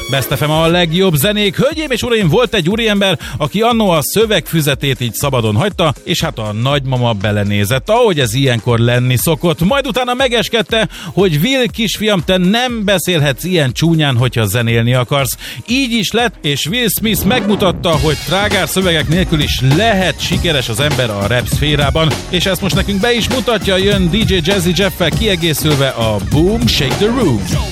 Best FM a legjobb zenék. Hölgyeim és uraim, volt egy úriember, aki annó a szövegfüzetét így szabadon hagyta, és hát a nagymama belenézett, ahogy ez ilyenkor lenni szokott. Majd utána megeskedte, hogy Will kisfiam, te nem beszélhetsz ilyen csúnyán, hogyha zenélni akarsz. Így is lett, és Will Smith megmutatta, hogy trágár szövegek nélkül is lehet sikeres az ember a rap szférában, és ezt most nekünk be is mutatja, jön DJ Jazzy Jeff-fel kiegészülve a Boom Shake the Room.